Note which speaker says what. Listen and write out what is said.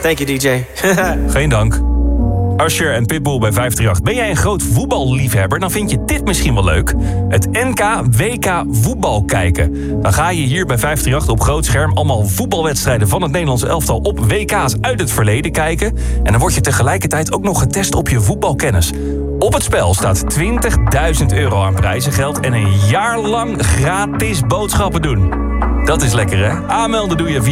Speaker 1: Thank you, DJ.
Speaker 2: Geen dank. Usher en Pitbull bij 538. Ben jij een groot voetballiefhebber? Dan vind je dit misschien wel leuk. Het NK-WK voetbal kijken. Dan ga je hier bij 538 op groot scherm allemaal voetbalwedstrijden van het Nederlandse elftal op WK's uit het verleden kijken. En dan word je tegelijkertijd ook nog getest op je voetbalkennis. Op het spel staat €20.000 aan prijzengeld en een jaar lang gratis boodschappen doen. Dat is lekker, hè? Aanmelden doe je via